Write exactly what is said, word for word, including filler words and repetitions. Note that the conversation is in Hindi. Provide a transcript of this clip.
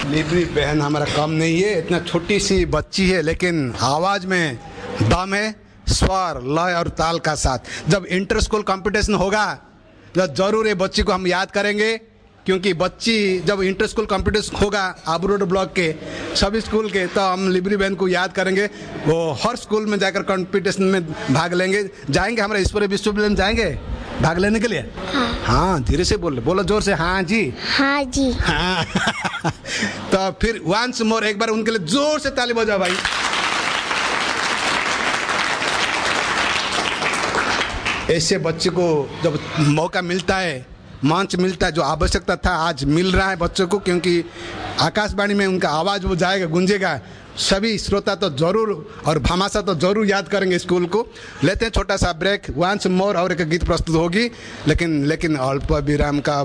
लिबरी बहन हमारा कम नहीं है, इतना छोटी सी बच्ची है लेकिन आवाज़ में दम है, स्वर, लय और ताल का साथ। जब इंटर स्कूल कंपटीशन होगा तो जरूर ये बच्ची को हम याद करेंगे, क्योंकि बच्ची जब इंटर स्कूल कंपटीशन होगा आबू रोड ब्लॉक के सभी स्कूल के, तो हम लिबरी बहन को याद करेंगे। वो हर स्कूल में जाकर कंपटीशन में भाग लेंगे। जाएंगे हमारे ईश्वरीय विश्वविद्यालय में, जाएंगे भाग लेने के लिए। हाँ, हाँ धीरे से बोलो, बोलो जोर से। हाँ जी, हाँ जी, हाँ। तो फिर वंस मोर एक बार उनके लिए जोर से ताली बजाओ भाई। ऐसे बच्चे को जब मौका मिलता है, मंच मिलता है, जो आवश्यकता था आज मिल रहा है बच्चों को, क्योंकि आकाशवाणी में उनका आवाज़ वो जाएगा, गूंजेगा। सभी श्रोता तो जरूर और भामाशाह तो जरूर याद करेंगे स्कूल को। लेते हैं छोटा सा ब्रेक, वंस मोर और एक गीत प्रस्तुत होगी, लेकिन लेकिन अल्प विराम का